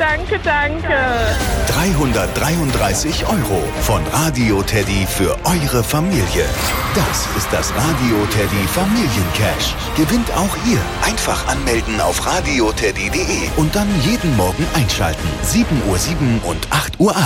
danke, danke. 333 € von Radio Teddy für eure Familie. Das ist das Radio Teddy Familiencash. Gewinnt auch ihr. Einfach anmelden auf radioteddy.de und dann jeden Morgen einschalten. 7:07 und 8:08 Uhr.